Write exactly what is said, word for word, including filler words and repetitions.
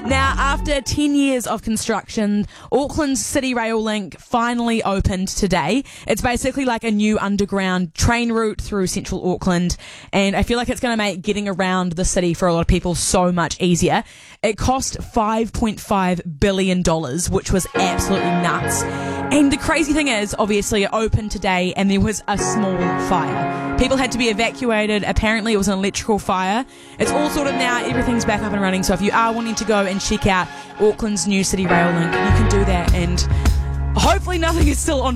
Now, after ten years of construction, Auckland's City Rail Link finally opened today. It's basically like a new underground train route through central Auckland, and I feel like it's going to make getting around the city for a lot of people so much easier. It cost five point five billion dollars, which was absolutely nuts. And the crazy thing is, obviously, it opened today and there was a small fire. People had to be evacuated. Apparently, it was an electrical fire. It's all sorted now. Everything's back up and running. So if you are wanting to go and check out Auckland's new City Rail Link, you can do that. And hopefully nothing is still on